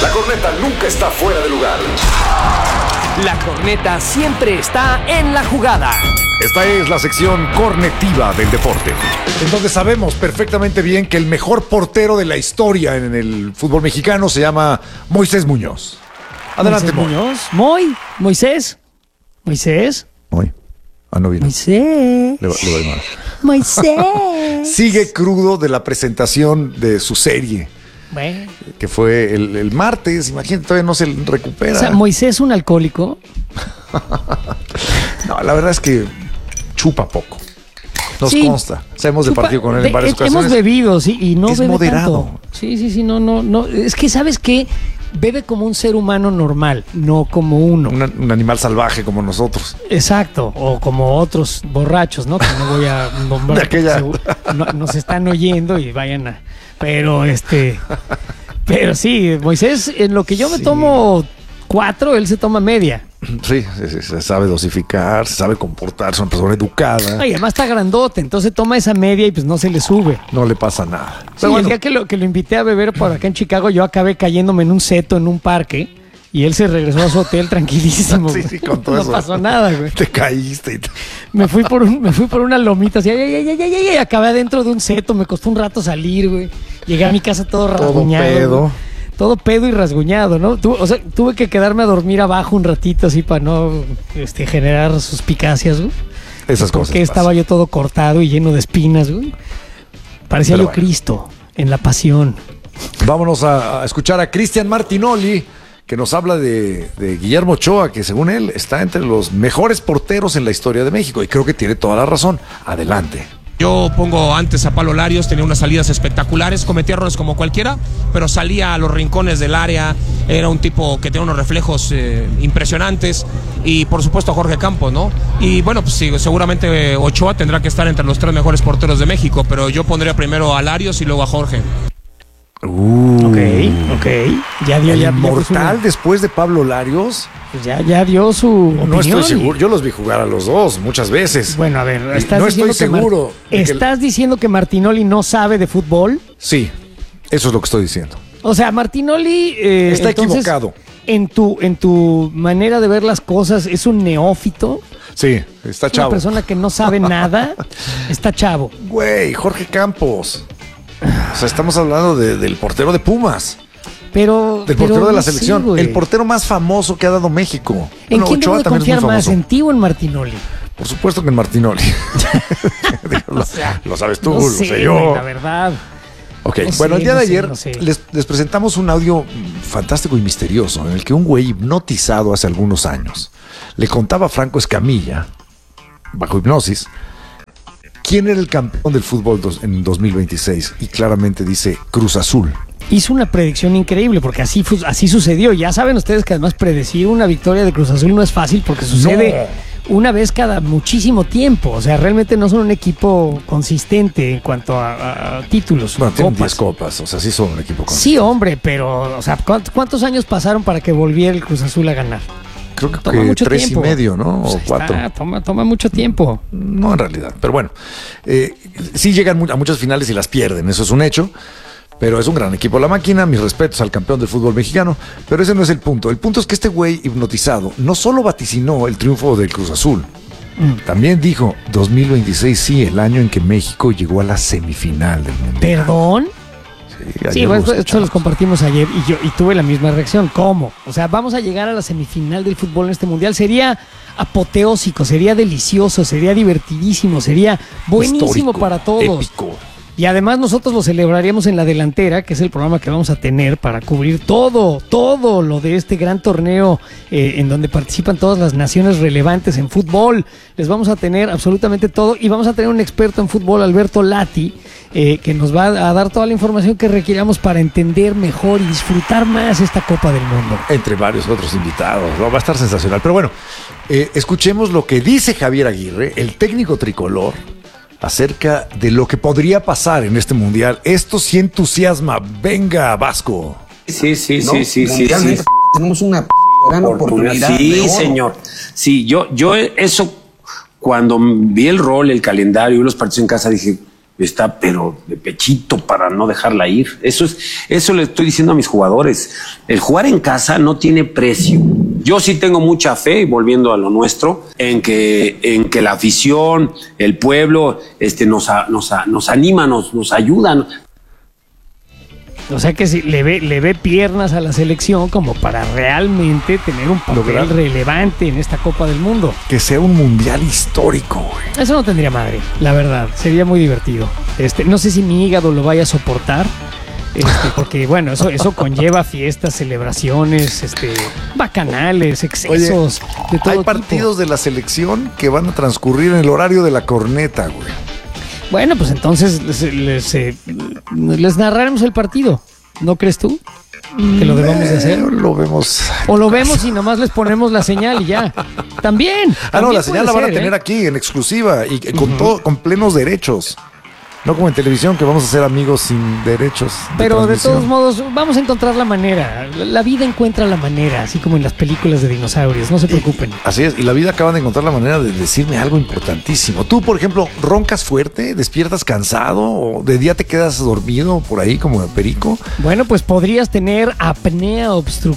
La corneta nunca está fuera de lugar. La corneta siempre está en la jugada. Esta es la sección cornetiva del deporte. Entonces sabemos perfectamente bien que el mejor portero de la historia en el fútbol mexicano se llama Moisés Muñoz. Adelante, Moisés. Moy. No vino. Moisés. Le doy mal. Moisés. Sigue crudo de la presentación de su serie, Bueno. que fue el martes. Imagínate, todavía no se recupera. O sea, Moisés, un alcohólico. No, la verdad es que chupa poco. Nos Sí. consta. Hemos departido con él en varias ocasiones. Hemos bebido, sí, y no Es bebe moderado. tanto. Sí, no. Es que, ¿sabes qué? Bebe como un ser humano normal, no como uno. Un animal salvaje como nosotros. Exacto, o como otros borrachos, ¿no? Que no voy a nombrar. De aquella. Nos están oyendo y vayan a... Pero sí, Moisés, en lo que yo me tomo 4, él se toma media. Sí, se sabe dosificar, se sabe comportar, es una persona educada. Y además está grandote, entonces toma esa media y pues no se le sube. No le pasa nada. Sí, Pero bueno, el día que lo invité a beber por acá en Chicago, yo acabé cayéndome en un seto en un parque y él se regresó a su hotel tranquilísimo. Sí, con todo no eso. pasó nada, güey. te caíste. Me fui por una lomita así, ay, acabé adentro de un seto, me costó un rato salir, güey. Llegué a mi casa todo rasguñado. pedo. Güey. Todo pedo y rasguñado, ¿no? Tuve que quedarme a dormir abajo un ratito así para no generar suspicacias, güey. Esas cosas. Porque estaba yo todo cortado y lleno de espinas, güey. Parecía Pero yo bueno. Cristo en la pasión. Vámonos a escuchar a Cristian Martinoli, que nos habla de Guillermo Ochoa, que según él está entre los mejores porteros en la historia de México. Y creo que tiene toda la razón. Adelante. Yo pongo antes a Pablo Larios, tenía unas salidas espectaculares, cometía errores como cualquiera, pero salía a los rincones del área, era un tipo que tenía unos reflejos impresionantes, y por supuesto a Jorge Campos, ¿no? Y bueno, pues sí, seguramente Ochoa tendrá que estar entre los 3 mejores porteros de México, pero yo pondría primero a Larios y luego a Jorge. Ok. Ya dio, El ya inmortal después de Pablo Larios. ya dio su No opinión. estoy seguro. Yo los vi jugar a los dos muchas veces. Bueno, a ver, No estás estoy diciendo que seguro de que- ¿Estás diciendo que Martinoli no sabe de fútbol? Sí, eso es lo que estoy diciendo. O sea, Martinoli Está entonces, equivocado. En tu manera de ver las cosas, es un neófito, Sí, está una chavo. persona que no sabe nada, está chavo. Güey, Jorge Campos. O sea, estamos hablando del portero de Pumas, Pero del portero de la no sé, selección, güey. el portero más famoso que ha dado México. ¿En Bueno, quién debo Ochoa de también es muy confiar más? famoso. ¿En ti o en Martinoli? Por supuesto que en Martinoli. Digo, lo sabes tú, No lo sé, sé yo. güey, la verdad. Ok, No bueno, sé, el día no de sé, ayer no sé. les presentamos un audio fantástico y misterioso en el que un güey hipnotizado hace algunos años le contaba a Franco Escamilla, bajo hipnosis, quién era el campeón del fútbol en 2026, y claramente dice Cruz Azul. Hizo una predicción increíble porque así sucedió. Ya saben ustedes que además predecir una victoria de Cruz Azul no es fácil porque sucede una vez cada muchísimo tiempo. O sea, realmente no son un equipo consistente en cuanto a títulos. Bueno, tienen 10 copas. copas, o sea, sí son un equipo con... Sí, hombre, pero, o sea, ¿cuántos años pasaron para que volviera el Cruz Azul a ganar? Creo que Toma mucho 3 tiempo. y medio, ¿no? Pues O ahí 4. está, toma mucho tiempo. No, en realidad. Pero bueno, sí llegan a muchas finales y las pierden, eso es un hecho. Pero es un gran equipo la máquina, mis respetos al campeón del fútbol mexicano, pero ese no es el punto. El punto es que este güey hipnotizado no solo vaticinó el triunfo del Cruz Azul, también dijo 2026 sí, el año en que México llegó a la semifinal del Mundial. ¿Perdón? ayer Sí, lo bueno, esto escuchamos. los compartimos ayer y tuve la misma reacción. ¿Cómo? O sea, vamos a llegar a la semifinal del fútbol en este mundial. Sería apoteósico, sería delicioso, sería divertidísimo, sería buenísimo Histórico, para todos. épico. Y además nosotros lo celebraríamos en La Delantera, que es el programa que vamos a tener para cubrir todo lo de este gran torneo en donde participan todas las naciones relevantes en fútbol. Les vamos a tener absolutamente todo y vamos a tener un experto en fútbol, Alberto Lati, que nos va a dar toda la información que requiramos para entender mejor y disfrutar más esta Copa del Mundo. Entre varios otros invitados. Va a estar sensacional. Pero bueno, escuchemos lo que dice Javier Aguirre, el técnico tricolor, acerca de lo que podría pasar en este mundial. Esto sí entusiasma. Venga, Vasco. Sí. Mundialmente, tenemos una gran oportunidad. Sí, de oro. señor. Sí, yo eso, cuando vi el rol, el calendario y los partidos en casa, dije, está pero de pechito para no dejarla ir. Eso le estoy diciendo a mis jugadores. El jugar en casa no tiene precio. Yo sí tengo mucha fe, y volviendo a lo nuestro, en que la afición, el pueblo, nos anima, nos ayudan. O sea que si le ve piernas a la selección como para realmente tener un papel relevante en esta Copa del Mundo. Que sea un mundial histórico, güey. Eso no tendría madre, la verdad. Sería muy divertido. No sé si mi hígado lo vaya a soportar. Porque bueno, eso conlleva fiestas, celebraciones, bacanales, excesos. Oye, de todo hay tipo. partidos de la selección que van a transcurrir en el horario de la corneta, güey. Bueno, pues entonces les narraremos el partido. ¿No crees tú que lo debemos de hacer? Lo vemos. O lo vemos y nomás les ponemos la señal y ya. También. No, la señal la van a tener aquí en exclusiva y con plenos derechos. No como en televisión, que vamos a ser amigos sin derechos. Pero de todos modos, vamos a encontrar la manera. La vida encuentra la manera, así como en las películas de dinosaurios. No se preocupen. Así es, y la vida acaba de encontrar la manera de decirme algo importantísimo. Tú, por ejemplo, ¿roncas fuerte? ¿Despiertas cansado? ¿O de día te quedas dormido por ahí como el perico? Bueno, pues podrías tener apnea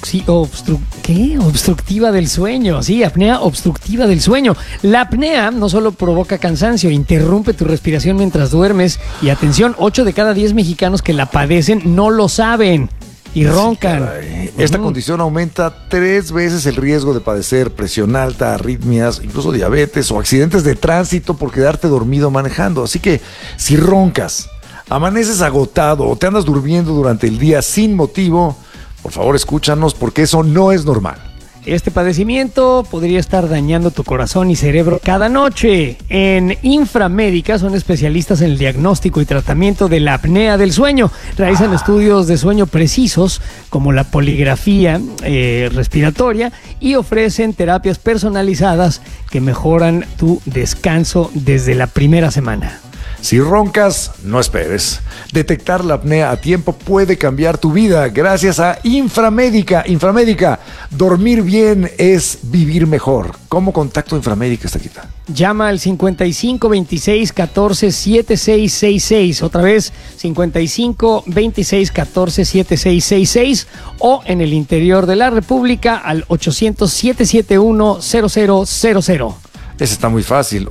obstructiva del sueño. Sí, apnea obstructiva del sueño. La apnea no solo provoca cansancio, interrumpe tu respiración mientras duermes. Y atención, 8 de cada 10 mexicanos que la padecen no lo saben y roncan. Esta condición aumenta 3 veces el riesgo de padecer presión alta, arritmias, incluso diabetes o accidentes de tránsito por quedarte dormido manejando. Así que si roncas, amaneces agotado o te andas durmiendo durante el día sin motivo, por favor escúchanos porque eso no es normal. Este padecimiento podría estar dañando tu corazón y cerebro cada noche. En Inframédica son especialistas en el diagnóstico y tratamiento de la apnea del sueño. Realizan estudios de sueño precisos como la poligrafía respiratoria y ofrecen terapias personalizadas que mejoran tu descanso desde la primera semana. Si roncas, no esperes. Detectar la apnea a tiempo puede cambiar tu vida gracias a Inframédica. Inframédica, dormir bien es vivir mejor. ¿Cómo contacto Inframédica, Estaquita? Llama al 55 26 14 7666. Otra vez, 55 26 14 7666. O en el interior de la República al 800 771 0000. Ese está muy fácil.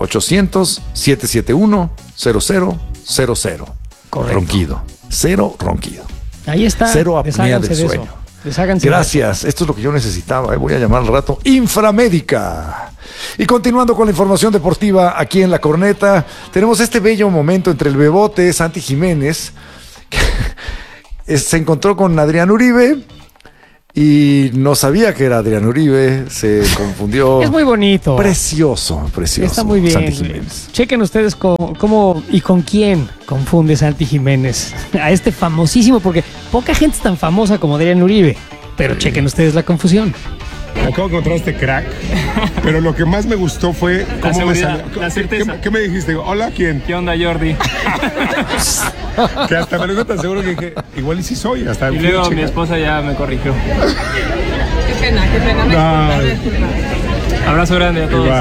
800-771-0000. Correcto. Ronquido. Cero ronquido. Ahí está. Cero apnea del sueño. Gracias. Esto es lo que yo necesitaba. Voy a llamar al rato Inframédica. Y continuando con la información deportiva aquí en La Corneta, tenemos este bello momento entre el bebote Santi Jiménez, que se encontró con Adrián Uribe. Y no sabía que era Adrián Uribe, se confundió. Es muy bonito. Precioso. Está muy bien. Santi Jiménez. Chequen ustedes cómo y con quién confunde Santi Jiménez a este famosísimo, porque poca gente es tan famosa como Adrián Uribe. Pero chequen ustedes la confusión. Acabo de encontrar este crack, pero lo que más me gustó fue cómo me salió. La certeza. ¿Qué me dijiste? Hola, ¿quién? ¿Qué onda, Jordi? Que hasta me lo digo tan seguro que dije, igual y sí soy. Hasta y luego mi esposa ya me corrigió. Qué pena. No. Abrazo grande a todos.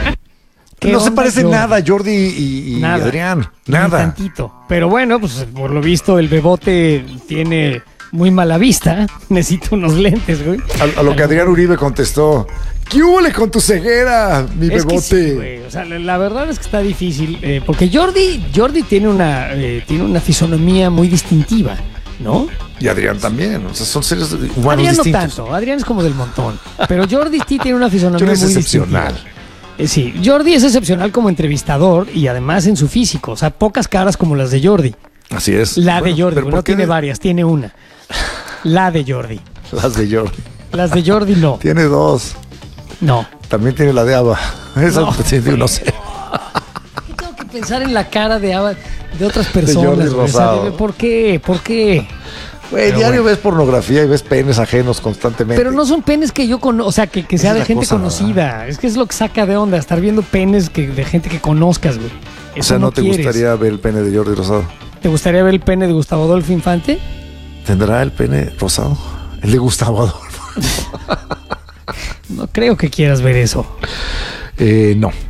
No se parece nada Jordi y Adrián. Nada. Ni tantito. Pero bueno, pues por lo visto el bebote tiene muy mala vista. Necesito unos lentes, güey. A lo que Adrián Uribe contestó: ¿qué hubo con tu ceguera, mi bebote? Que sí, güey. O sea, la verdad es que está difícil. Porque Jordi tiene una fisonomía muy distintiva, ¿no? Y Adrián también. O sea, son seres humanos Adrián distintos. No tanto. Adrián es como del montón. Pero Jordi sí tiene una fisonomía muy excepcional. Distintiva. Sí, Jordi es excepcional como entrevistador y además en su físico. O sea, pocas caras como las de Jordi. Así es. La de Jordi. No tiene varias, tiene una. La de Jordi. Las de Jordi. Las de Jordi no. Tiene 2. No. También tiene la de Ava. Esa no sé. ¿Qué tengo que pensar en la cara de Ava de otras personas? De Jordi Rosado. ¿Por qué? Güey, diario ves pornografía y ves penes ajenos constantemente. Pero no son penes que yo conozco, o sea, que sea de gente conocida. ¿Verdad? Es que es lo que saca de onda, estar viendo penes de gente que conozcas, güey. Eso o sea, ¿no te gustaría ver el pene de Jordi Rosado? ¿Te gustaría ver el pene de Gustavo Adolfo Infante? ¿Tendrá el pene rosado? El de Gustavo Adolfo. No creo que quieras ver eso. No.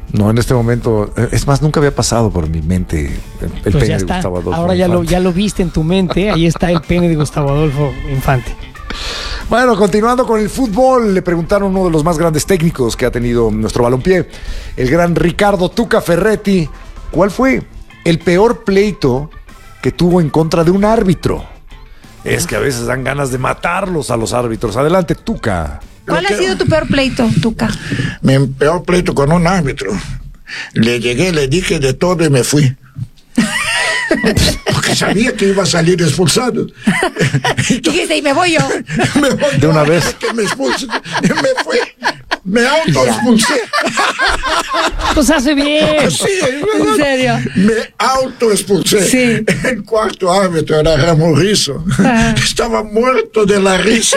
No, en este momento, es más, nunca había pasado por mi mente el Pues pene ya de está. Gustavo Adolfo Ahora Infante. ya lo viste en tu mente. Ahí está el pene de Gustavo Adolfo Infante. Bueno, continuando con el fútbol, le preguntaron a uno de los más grandes técnicos que ha tenido nuestro balompié, el gran Ricardo Tuca Ferretti, ¿cuál fue el peor pleito que tuvo en contra de un árbitro? Es que a veces dan ganas de matarlos a los árbitros. Adelante, Tuca. ¿Cuál ha sido tu peor pleito, Tuca? Mi peor pleito con un árbitro. Le llegué, le dije de todo y me fui. Porque sabía que iba a salir expulsado. Dijiste, y me voy yo. Me voy De una vez. Que me expulse. Me fui. Me autoexpulsé. Pues hace bien. Sí, ¿En serio? me autoexpulsé. Sí. El cuarto árbitro era Ramón Rizzo. Estaba muerto de la risa.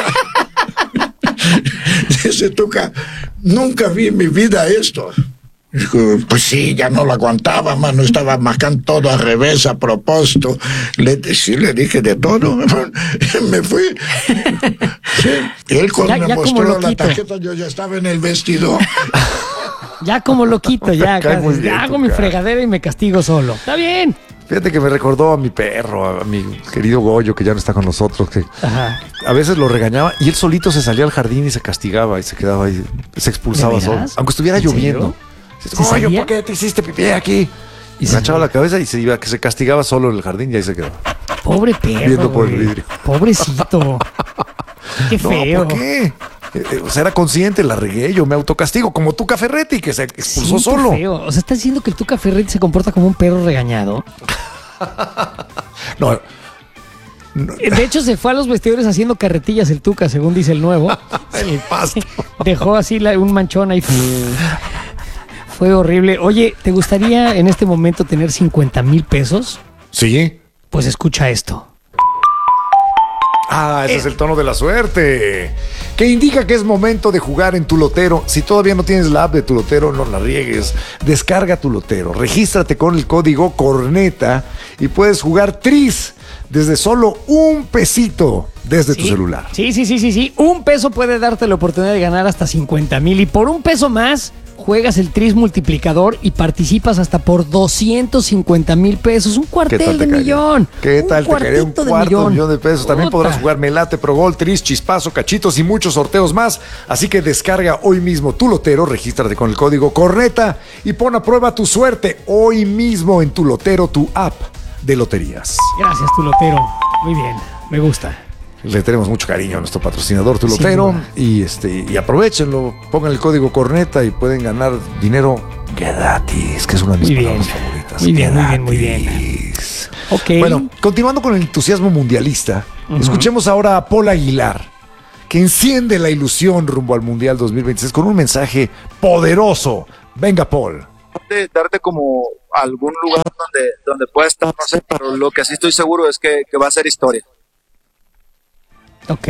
Dice Tuca, nunca vi en mi vida esto. Dijo, pues sí, ya no lo aguantaba, mano, estaba marcando todo al revés, a propósito. Sí, le dije de todo, me fui. Sí. Y él cuando Ya me como mostró la loquito. tarjeta, yo ya estaba en el vestidor. Ya como loquito, ya. Cae muy bien, Hago mi Tuca. fregadera y me castigo solo. Está bien. Fíjate que me recordó a mi perro, a mi querido Goyo, que ya no está con nosotros, que Ajá. a veces lo regañaba y él solito se salía al jardín y se castigaba y se quedaba ahí, se expulsaba ¿De solo. veras? Aunque estuviera ¿En lloviendo. serio? Goyo, salía? ¿por qué te hiciste pipí aquí? Y se echaba la cabeza y se iba, que se castigaba solo en el jardín y ahí se quedaba. Pobre perro. Viendo por el güey. vidrio. Pobrecito. Qué No, feo. ¿por qué? O sea, era consciente, la regué, yo me autocastigo, como Tuca Ferretti, que se expulsó Sí, qué solo. feo. O sea, estás diciendo que el Tuca Ferretti se comporta como un perro regañado. No, De hecho, se fue a los vestidores haciendo carretillas el Tuca, según dice el nuevo. el pasto. Dejó así un manchón ahí. Fue horrible. Oye, ¿te gustaría en este momento tener 50,000 pesos? Sí. Pues escucha esto. Ah, ese es el tono de la suerte. Que indica que es momento de jugar en tu lotero. Si todavía no tienes la app de tu lotero, no la riegues. Descarga tu lotero, regístrate con el código Corneta y puedes jugar tris desde solo $1 desde tu celular. Sí. 1 peso puede darte la oportunidad de ganar hasta 50,000 y por 1 peso más juegas el tris multiplicador y participas hasta por 250,000 pesos. Un ¿Qué cuartel tal de te cae? millón. ¿Qué tal te caería un cuartito de cuarto millón de pesos? También Puta. podrás jugar Melate, Pro Gol, Tris, Chispazo, Cachitos y muchos sorteos más. Así que descarga hoy mismo tu lotero, regístrate con el código Corneta y pon a prueba tu suerte hoy mismo en tu lotero, tu app de loterías. Gracias, tu lotero. Muy bien, me gusta. Le tenemos mucho cariño a nuestro patrocinador, tu Sin lotero, duda. y aprovechenlo, pongan el código Corneta y pueden ganar dinero gratis, que es una de mis Muy bien. palabras favoritas. Muy bien, muy bien. Gratis. Ok. Bueno, continuando con el entusiasmo mundialista, escuchemos ahora a Paul Aguilar, que enciende la ilusión rumbo al Mundial 2026 con un mensaje poderoso. Venga, Paul. Darte como algún lugar donde pueda estar, no sé, pero lo que sí estoy seguro es que va a ser historia. Ok.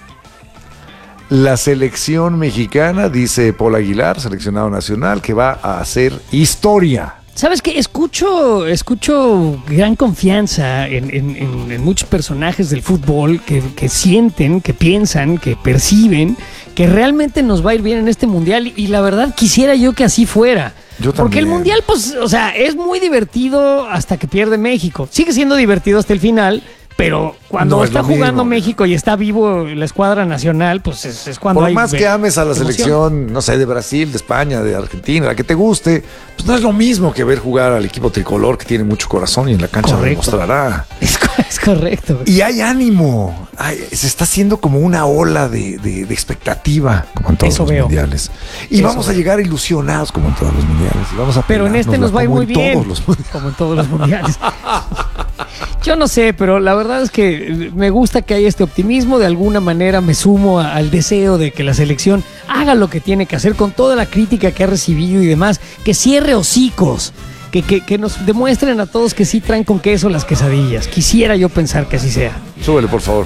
La selección mexicana, dice Paul Aguilar, seleccionado nacional, que va a hacer historia. ¿Sabes qué? Escucho gran confianza en muchos personajes del fútbol que sienten, que piensan, que perciben que realmente nos va a ir bien en este mundial y la verdad quisiera yo que así fuera. Yo Porque el también. mundial, pues, o sea, es muy divertido hasta que pierde México. Sigue siendo divertido hasta el final, pero cuando No es está lo mismo. jugando México y está vivo la escuadra nacional, pues es cuando Por hay más que ames a la emoción. selección, no sé, de Brasil, de España, de Argentina, la que te guste, pues no es lo mismo que ver jugar al equipo tricolor que tiene mucho corazón y en la cancha lo Correcto. demostrará. Es correcto. Y hay ánimo. Se está haciendo como una ola de expectativa, como en todos Eso los veo. mundiales. Y Eso vamos a veo. llegar ilusionados como en todos los mundiales. Y vamos a Pero en este nos va a ir como muy en bien, todos los mundiales. como en todos los mundiales. Yo no sé, pero la verdad es que me gusta que haya este optimismo. De alguna manera me sumo al deseo de que la selección haga lo que tiene que hacer con toda la crítica que ha recibido y demás. Que cierre hocicos. Que nos demuestren a todos que sí traen con queso las quesadillas. Quisiera yo pensar que así sea. Súbele, por favor.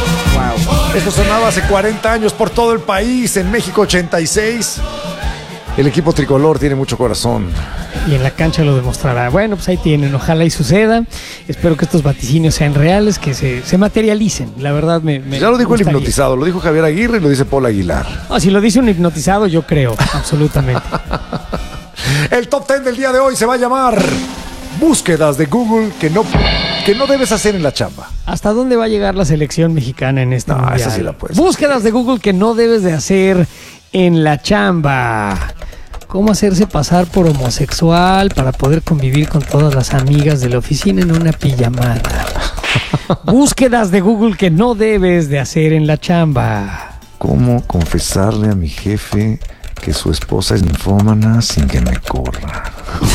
Esto sonaba hace 40 años por todo el país, en México 86. El equipo tricolor tiene mucho corazón. Y en la cancha lo demostrará. Bueno, pues ahí tienen, ojalá y suceda. Espero que estos vaticinios sean reales, que se materialicen. La verdad me ya lo dijo gustaría. el hipnotizado, lo dijo Javier Aguirre y lo dice Paul Aguilar. No, si lo dice un hipnotizado, yo creo, absolutamente. El top 10 del día de hoy se va a llamar búsquedas de Google que no debes hacer en la chamba. ¿Hasta dónde va a llegar la selección mexicana en esta mundial? Esa sí la puedes. Búsquedas de Google que no debes de hacer en la chamba. ¿Cómo hacerse pasar por homosexual para poder convivir con todas las amigas de la oficina en una pijamada? Búsquedas de Google que no debes de hacer en la chamba. ¿Cómo confesarle a mi jefe que su esposa es ninfómana sin que me corra?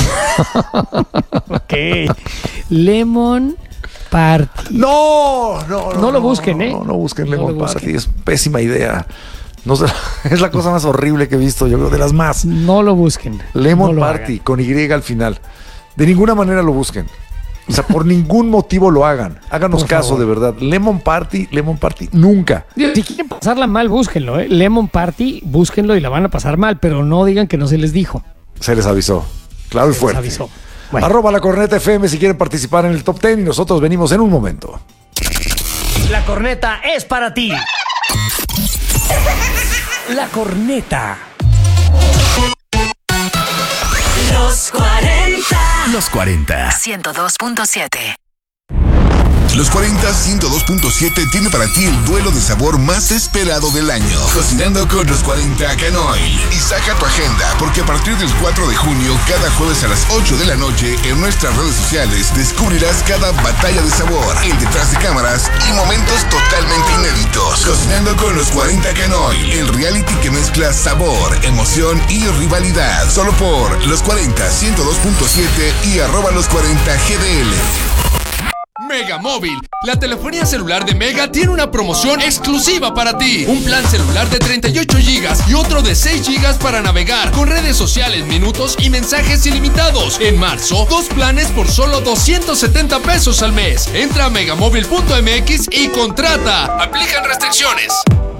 Ok. Lemon Party. No lo busquen, ¿eh? No busquen Lemon Party, es pésima idea. No sé, es la cosa más horrible que he visto, yo creo, de las más. No lo busquen. Lemon Party, con Y al final. De ninguna manera lo busquen. O sea, por ningún motivo lo hagan. Háganos caso, de verdad. Lemon Party, nunca. Si quieren pasarla mal, búsquenlo, ¿eh? Lemon Party, búsquenlo y la van a pasar mal, pero no digan que no se les dijo. Se les avisó. Claro y fuerte. Les avisó. Bueno. @lacorneta_fm si quieren participar en el top 10 y nosotros venimos en un momento. La corneta es para ti. La corneta. Los 40. Los 40. 102.7. Los 40 102.7 tiene para ti el duelo de sabor más esperado del año. Cocinando con los 40 Canoil. Y saca tu agenda, porque a partir del 4 de junio, cada jueves a las 8 de la noche, en nuestras redes sociales, descubrirás cada batalla de sabor, el detrás de cámaras y momentos totalmente inéditos. Cocinando con los 40 Canoil, el reality que mezcla sabor, emoción y rivalidad. Solo por los 40 102.7 y @los40GDL. Mega Móvil, la telefonía celular de Mega tiene una promoción exclusiva para ti. Un plan celular de 38 GB y otro de 6 GB para navegar con redes sociales, minutos y mensajes ilimitados. En marzo, 2 planes por solo 270 pesos al mes. Entra a megamóvil.mx y contrata. Aplican restricciones.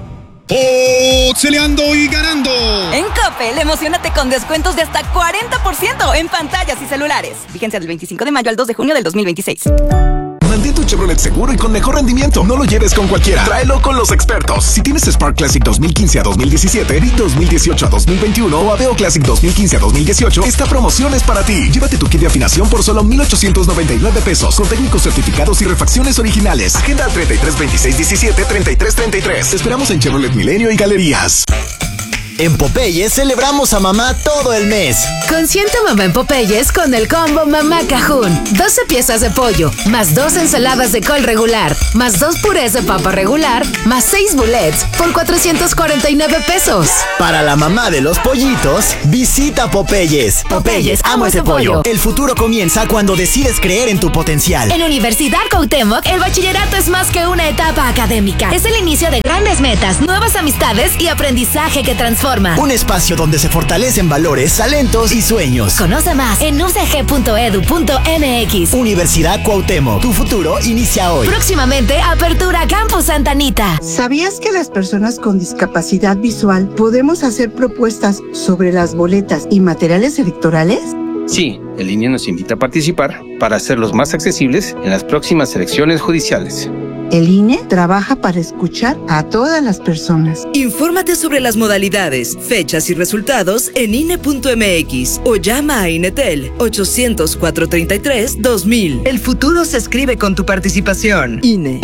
¡Pixeleando y ganando! En Coppel, emocionate con descuentos de hasta 40% en pantallas y celulares. Vigencia del 25 de mayo al 2 de junio del 2026. Mantén tu Chevrolet seguro y con mejor rendimiento. No lo lleves con cualquiera. Tráelo con los expertos. Si tienes Spark Classic 2015 a 2017, Beat 2018 a 2021 o Aveo Classic 2015 a 2018, esta promoción es para ti. Llévate tu kit de afinación por solo 1,899 pesos con técnicos certificados y refacciones originales. Agenda al 33 26 17 33 33. Te esperamos en Chevrolet Milenio y Galerías. En Popeyes celebramos a mamá todo el mes. Consiente a mamá en Popeyes con el combo Mamá Cajún. 12 piezas de pollo, más 2 ensaladas de col regular, más 2 purés de papa regular, más 6 bullets por 449 pesos. Para la mamá de los pollitos, visita Popeyes. Popeyes, amo ese pollo. El futuro comienza cuando decides creer en tu potencial. En Universidad Cuauhtémoc, el bachillerato es más que una etapa académica. Es el inicio de grandes metas, nuevas amistades y aprendizaje que transforma. Un espacio donde se fortalecen valores, talentos y sueños. Conoce más en ucg.edu.mx. Universidad Cuauhtémoc, tu futuro inicia hoy. Próximamente, apertura Campus Santa Anita. ¿Sabías que las personas con discapacidad visual podemos hacer propuestas sobre las boletas y materiales electorales? Sí, el INE nos invita a participar para hacerlos más accesibles en las próximas elecciones judiciales. El INE trabaja para escuchar a todas las personas. Infórmate sobre las modalidades, fechas y resultados en INE.mx o llama a INETEL 800-433-2000. El futuro se escribe con tu participación. INE.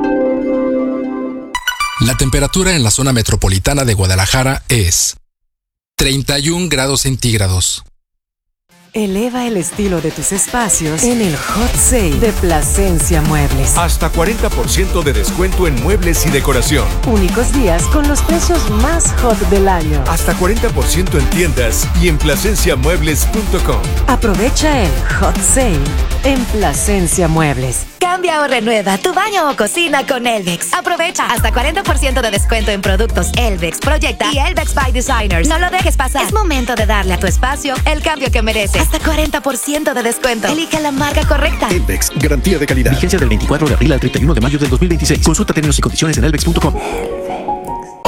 La temperatura en la zona metropolitana de Guadalajara es 31 grados centígrados. Eleva el estilo de tus espacios en el Hot Sale de Plasencia Muebles. Hasta 40% de descuento en muebles y decoración. Únicos días con los precios más hot del año. Hasta 40% en tiendas y en plasenciamuebles.com. Aprovecha el Hot Sale en Plasencia Muebles. Cambia o renueva tu baño o cocina con Elvex. Aprovecha hasta 40% de descuento en productos Elvex, Proyecta y Elvex by Designers. No lo dejes pasar. Es momento de darle a tu espacio el cambio que merece. Hasta 40% de descuento. Elige la marca correcta. Elvex, garantía de calidad. Vigencia del 24 de abril al 31 de mayo del 2026. Consulta términos y condiciones en elvex.com.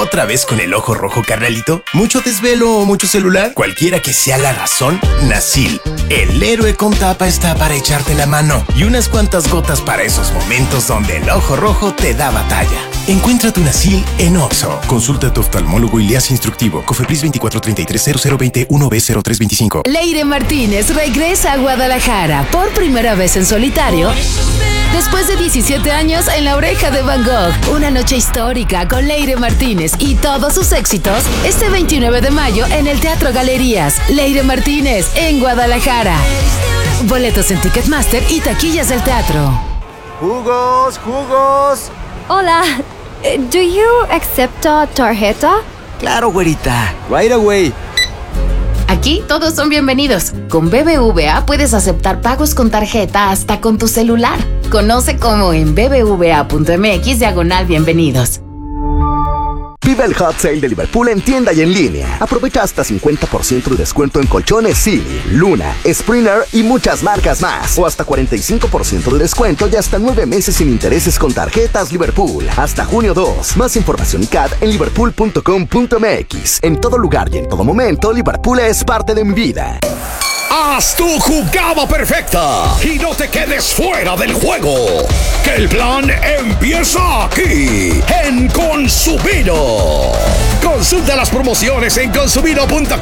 ¿Otra vez con el ojo rojo, carnalito? ¿Mucho desvelo o mucho celular? Cualquiera que sea la razón, Nasil, el héroe con tapa, está para echarte la mano. Y unas cuantas gotas para esos momentos donde el ojo rojo te da batalla. Encuentra tu Nasil en Oxxo. Consulta a tu oftalmólogo y leas instructivo. Cofepris 2433-0020-1B0325. Leire Martínez regresa a Guadalajara por primera vez en solitario. Después de 17 años en La Oreja de Van Gogh, una noche histórica con Leire Martínez y todos sus éxitos, este 29 de mayo en el Teatro Galerías. Leire Martínez en Guadalajara. Boletos en Ticketmaster y taquillas del teatro. ¡Jugos, jugos! Hola, ¿do you accept tarjeta? Claro, güerita. Right away. Aquí todos son bienvenidos. Con BBVA puedes aceptar pagos con tarjeta hasta con tu celular. Conoce cómo en bbva.mx/bienvenidos. Vive el Hot Sale de Liverpool en tienda y en línea. Aprovecha hasta 50% de descuento en colchones Silly, Luna, Springer y muchas marcas más. O hasta 45% de descuento y hasta 9 meses sin intereses con tarjetas Liverpool. Hasta junio 2. Más información y CAD en liverpool.com.mx. En todo lugar y en todo momento, Liverpool es parte de mi vida. Haz tu jugada perfecta y no te quedes fuera del juego. Que el plan empieza aquí, en Consumino. Consulta las promociones en consumino.com.mx.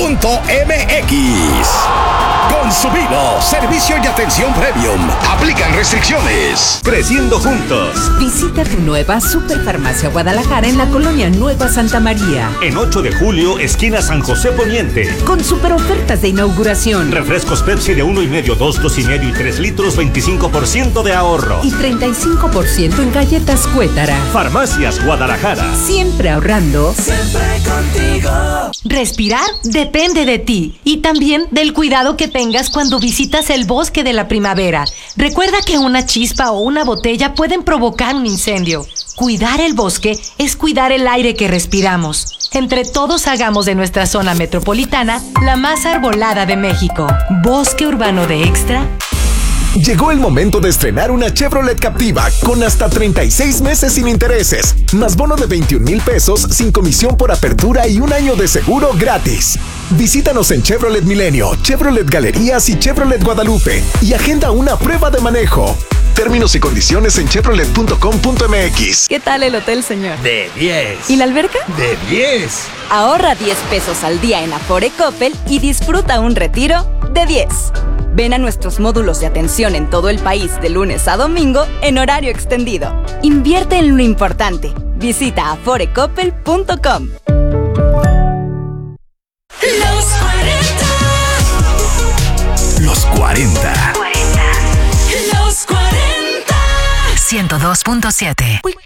Consumino, servicio y atención premium. Aplican restricciones. Creciendo juntos. Visita tu nueva Superfarmacia Guadalajara en la colonia Nueva Santa María. En 8 de julio, esquina San José Poniente. Con super ofertas de inauguración. Refrescos Pepsi de 1,5, 2, 2,5 y 3 litros, 25% de ahorro. Y 35% en galletas Cuétara. Farmacias Guadalajara. Siempre ahorrando. Siempre contigo. Respirar depende de ti y también del cuidado que tengas cuando visitas el bosque de la primavera. Recuerda que una chispa o una botella pueden provocar un incendio. Cuidar el bosque es cuidar el aire que respiramos. Entre todos hagamos de nuestra zona metropolitana la más arbolada de México. Bosque Urbano de Extra. Llegó el momento de estrenar una Chevrolet Captiva con hasta 36 meses sin intereses, más bono de 21,000 pesos sin comisión por apertura y un año de seguro gratis. Visítanos en Chevrolet Milenio, Chevrolet Galerías y Chevrolet Guadalupe y agenda una prueba de manejo. Términos y condiciones en chevrolet.com.mx. ¿Qué tal el hotel, señor? De 10. ¿Y la alberca? De 10. Ahorra 10 pesos al día en Afore Coppel y disfruta un retiro de 10. Ven a nuestros módulos de atención en todo el país de lunes a domingo en horario extendido. Invierte en lo importante. Visita aforecoppel.com. Los 40. Los 40. 102.7.